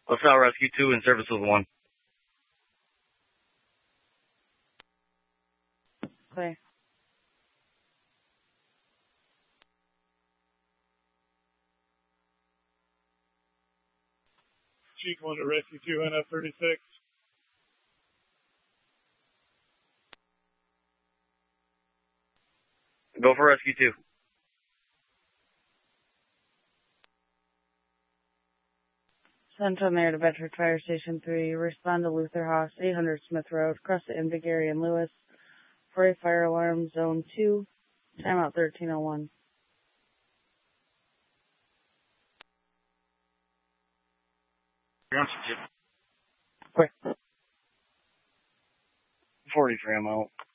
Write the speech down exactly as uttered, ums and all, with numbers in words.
LaSalle Rescue two in service with one. Clear. Chief one to Rescue two, N F thirty-six. Go for Rescue two. Central Mayor to Bedford Fire Station three. Respond to Luther Haas, eight hundred Smith Road. Cross the Big Area and Lewis. For a fire alarm, zone two. Timeout thirteen oh one. Quick. forty-three, I'm out.